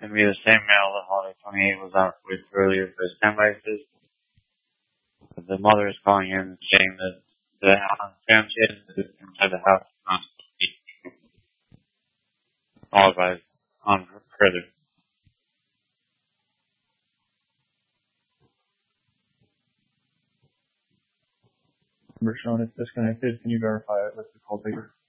Gonna be the same male that Holiday 28 was out with earlier for his 10 races. But the mother is calling in saying that the Sam kid is inside the house, not supposed to be followed by on further. Number shown is disconnected. Can you verify it with the call taker?